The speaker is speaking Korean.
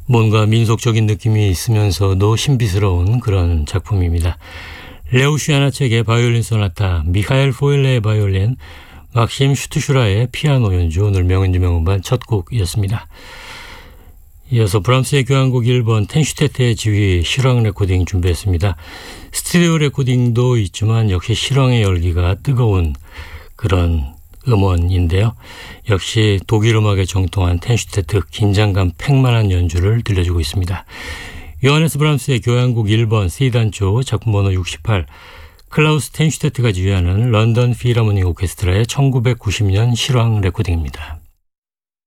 뭔가 민속적인 느낌이 있으면서도 신비스러운 그런 작품입니다. 레오 슈야나첵의 바이올린 소나타, 미하엘 포일레의 바이올린, 막심 슈트슈라의 피아노 연주, 오늘 명은지 명음반 첫 곡이었습니다. 이어서 브람스의 교향곡 1번 텐슈테트의 지휘 실황 레코딩 준비했습니다. 스튜디오 레코딩도 있지만 역시 실황의 열기가 뜨거운 그런 음원인데요. 역시 독일 음악에 정통한 텐슈테트 긴장감 팽만한 연주를 들려주고 있습니다. 요하네스 브람스의 교향곡 1번 C단조 작품 번호 68, 클라우스 텐슈테트가 지휘하는 런던 필하모닉 오케스트라의 1990년 실황 레코딩입니다.